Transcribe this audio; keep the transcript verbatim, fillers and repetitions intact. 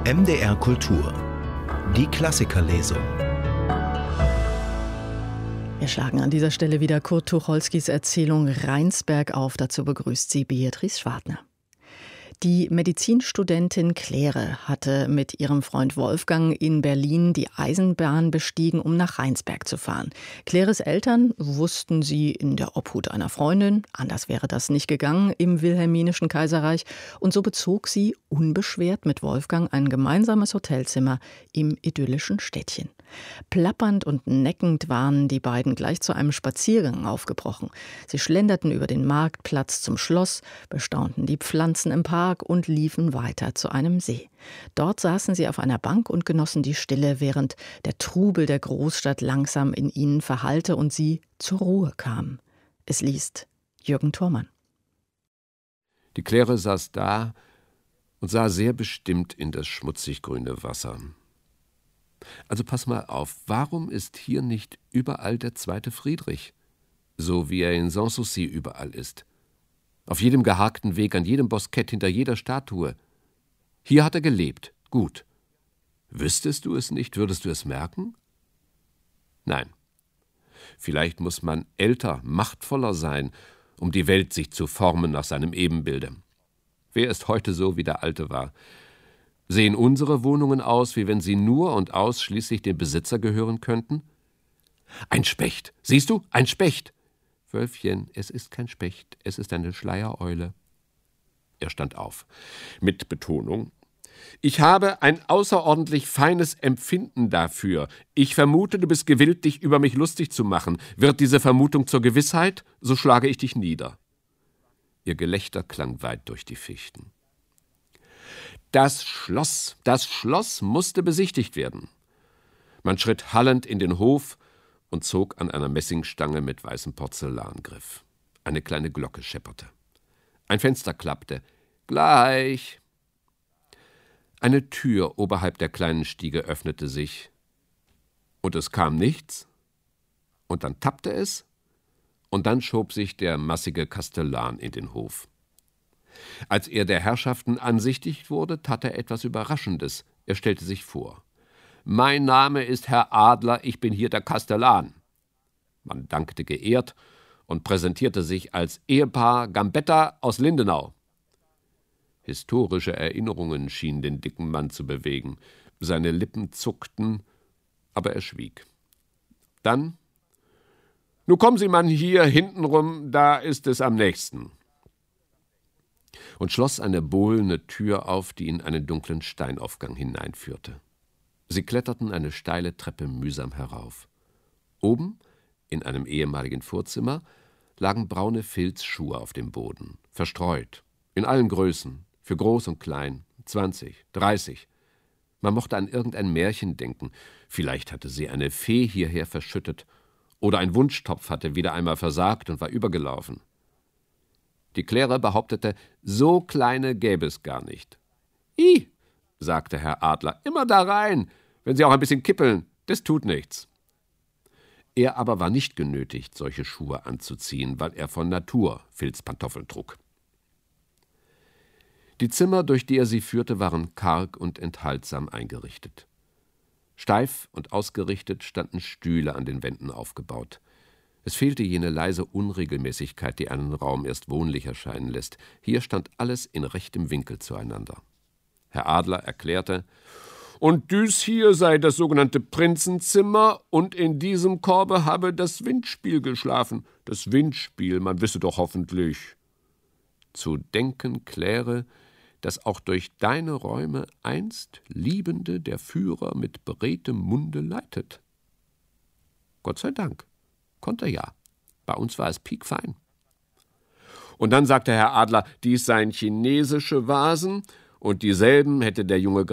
M D R Kultur. Die Klassikerlesung. Wir schlagen an dieser Stelle wieder Kurt Tucholskys Erzählung Rheinsberg auf. Dazu begrüßt sie Beatrice Schwartner. Die Medizinstudentin Claire hatte mit ihrem Freund Wolfgang in Berlin die Eisenbahn bestiegen, um nach Rheinsberg zu fahren. Claires Eltern wussten sie in der Obhut einer Freundin, anders wäre das nicht gegangen im wilhelminischen Kaiserreich, und so bezog sie unbeschwert mit Wolfgang ein gemeinsames Hotelzimmer im idyllischen Städtchen. Plappernd und neckend waren die beiden gleich zu einem Spaziergang aufgebrochen. Sie schlenderten über den Marktplatz zum Schloss, bestaunten die Pflanzen im Park und liefen weiter zu einem See. Dort saßen sie auf einer Bank und genossen die Stille, während der Trubel der Großstadt langsam in ihnen verhallte und sie zur Ruhe kamen. Es liest Jürgen Thormann. Die Claire saß da und sah sehr bestimmt in das schmutzig grüne Wasser. Also pass mal auf, warum ist hier nicht überall der zweite Friedrich? So wie er in Sanssouci überall ist. Auf jedem geharkten Weg, an jedem Boskett, hinter jeder Statue. Hier hat er gelebt. Gut. Wüsstest du es nicht, würdest du es merken? Nein. Vielleicht muss man älter, machtvoller sein, um die Welt sich zu formen nach seinem Ebenbilde. Wer ist heute so, wie der Alte war? Sehen unsere Wohnungen aus, wie wenn sie nur und ausschließlich dem Besitzer gehören könnten? Ein Specht, siehst du, ein Specht. Wölfchen, es ist kein Specht, es ist eine Schleiereule. Er stand auf, mit Betonung. Ich habe ein außerordentlich feines Empfinden dafür. Ich vermute, du bist gewillt, dich über mich lustig zu machen. Wird diese Vermutung zur Gewissheit, so schlage ich dich nieder. Ihr Gelächter klang weit durch die Fichten. Das Schloss, das Schloss musste besichtigt werden. Man schritt hallend in den Hof und zog an einer Messingstange mit weißem Porzellangriff. Eine kleine Glocke schepperte. Ein Fenster klappte. Gleich! Eine Tür oberhalb der kleinen Stiege öffnete sich. Und es kam nichts. Und dann tappte es. Und dann schob sich der massige Kastellan in den Hof. Als er der Herrschaften ansichtig wurde, tat er etwas Überraschendes. Er stellte sich vor. »Mein Name ist Herr Adler, ich bin hier der Kastellan.« Man dankte geehrt und präsentierte sich als Ehepaar Gambetta aus Lindenau. Historische Erinnerungen schienen den dicken Mann zu bewegen. Seine Lippen zuckten, aber er schwieg. Dann, »Nu kommen Sie mal hier hintenrum, da ist es am nächsten.« und schloss eine bohlene Tür auf, die in einen dunklen Steinaufgang hineinführte. Sie kletterten eine steile Treppe mühsam herauf. Oben, in einem ehemaligen Vorzimmer, lagen braune Filzschuhe auf dem Boden, verstreut, in allen Größen, für groß und klein, zwanzig, dreißig. Man mochte an irgendein Märchen denken, vielleicht hatte sie eine Fee hierher verschüttet, oder ein Wunschtopf hatte wieder einmal versagt und war übergelaufen. Die Claire behauptete, so kleine gäbe es gar nicht. »I«, sagte Herr Adler, »immer da rein, wenn Sie auch ein bisschen kippeln, das tut nichts.« Er aber war nicht genötigt, solche Schuhe anzuziehen, weil er von Natur Filzpantoffeln trug. Die Zimmer, durch die er sie führte, waren karg und enthaltsam eingerichtet. Steif und ausgerichtet standen Stühle an den Wänden aufgebaut. Es fehlte jene leise Unregelmäßigkeit, die einen Raum erst wohnlich erscheinen lässt. Hier stand alles in rechtem Winkel zueinander. Herr Adler erklärte, »Und düs hier sei das sogenannte Prinzenzimmer, und in diesem Korbe habe das Windspiel geschlafen. Das Windspiel, man wisse doch hoffentlich.« Zu denken, Claire, dass auch durch deine Räume einst Liebende der Führer mit beredtem Munde leitet. Gott sei Dank. Konnte er ja. Bei uns war es piekfein. Und dann sagte Herr Adler, dies seien chinesische Vasen, und dieselben hätte der junge